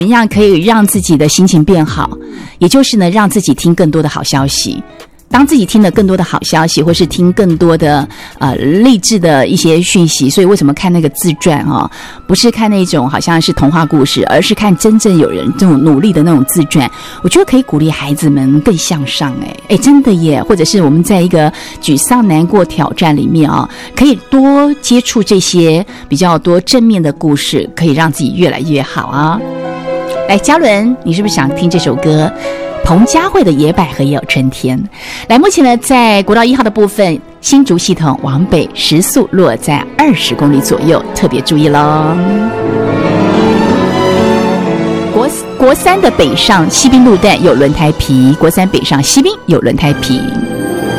怎么样可以让自己的心情变好，也就是呢，让自己听更多的好消息。当自己听了更多的好消息，或是听更多的励志的一些讯息，所以为什么看那个自传不是看那种好像是童话故事，而是看真正有人这种努力的那种自传，我觉得可以鼓励孩子们更向上。真的耶！或者是我们在一个沮丧、难过、挑战里面可以多接触这些比较多正面的故事，可以让自己越来越好啊。来，嘉伦，你是不是想听这首歌？彭佳慧的《野百合也有春天》。来，目前呢，在国道1号的部分，新竹系统往北时速落在20公里左右，特别注意咯。国三的北上西滨路段有轮胎皮，国三北上西滨有轮胎皮。